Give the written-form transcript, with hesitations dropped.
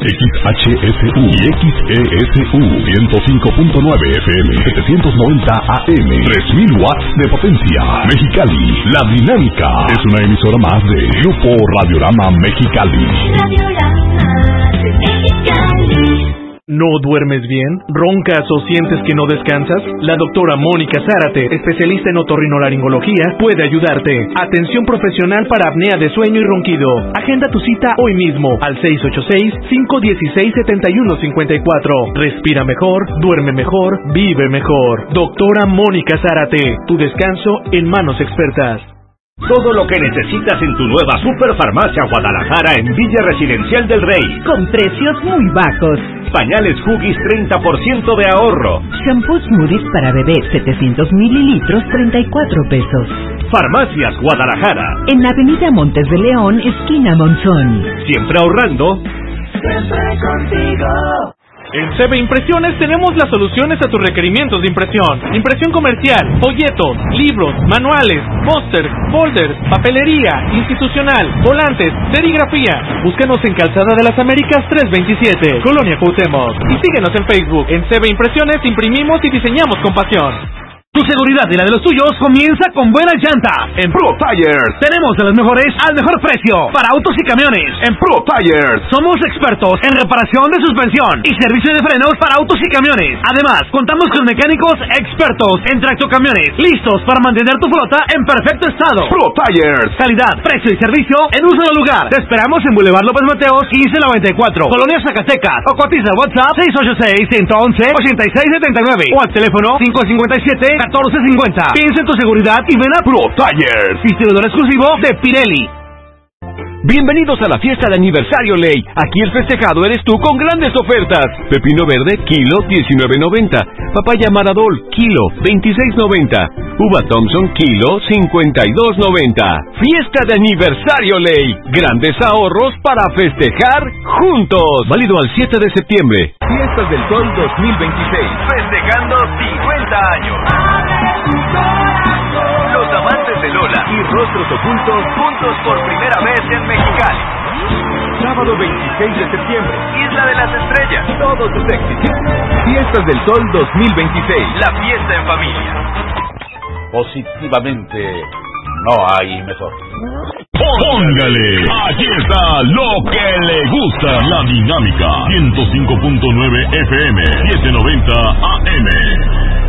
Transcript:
XHSU y XESU 105.9 FM, 790 AM, 3000 watts de potencia. Mexicali, La Dinámica es una emisora más de Grupo Radiorama Mexicali. ¿No duermes bien? ¿Roncas o sientes que no descansas? La doctora Mónica Zárate, especialista en otorrinolaringología, puede ayudarte. Atención profesional para apnea de sueño y ronquido. Agenda tu cita hoy mismo al 686-516-7154. Respira mejor, duerme mejor, vive mejor. Doctora Mónica Zárate, tu descanso en manos expertas. Todo lo que necesitas en tu nueva Superfarmacia Guadalajara en Villa Residencial del Rey. Con precios muy bajos. Pañales Huggies 30% de ahorro. Shampoo Smoothies para bebé 700 mililitros 34 pesos. Farmacias Guadalajara. En la avenida Montes de León, esquina Monzón. Siempre ahorrando. Siempre contigo. En CB Impresiones tenemos las soluciones a tus requerimientos de impresión. Impresión comercial, folletos, libros, manuales, pósters, folders, papelería, institucional, volantes, serigrafía. Búscanos en Calzada de las Américas 327, Colonia Cuauhtémoc. Y síguenos en Facebook. En CB Impresiones imprimimos y diseñamos con pasión. Tu seguridad y la de los tuyos comienza con buenas llantas. En Pro Tires tenemos de las mejores al mejor precio para autos y camiones. En Pro Tires somos expertos en reparación de suspensión y servicio de frenos para autos y camiones. Además, contamos con mecánicos expertos en tractocamiones, listos para mantener tu flota en perfecto estado. Pro Tires, calidad, precio y servicio en un solo lugar. Te esperamos en Boulevard López Mateos 1594, Colonia Zacatecas, o cotiza WhatsApp 686-111-8679 o al teléfono 557-1450. Piensa en tu seguridad y ven a Pro Tires, distribuidor exclusivo de Pirelli. Bienvenidos a la fiesta de aniversario Ley. Aquí el festejado eres tú con grandes ofertas. Pepino verde, kilo, $19.90. Papaya Maradol, kilo, $26.90. Uva Thompson, kilo, $52.90. Fiesta de aniversario Ley. Grandes ahorros para festejar juntos. Válido al 7 de septiembre. Fiestas del Sol 2026. Festejando 50 años. Los amantes de Lola y Rostros Ocultos juntos por primera vez en Mexicali. Sábado 26 de septiembre, Isla de las Estrellas, todos sus éxitos. Fiestas del Sol 2026, la fiesta en familia. Positivamente, no hay mejor. Póngale, aquí está lo que le gusta. La Dinámica 105.9 FM, 790 AM.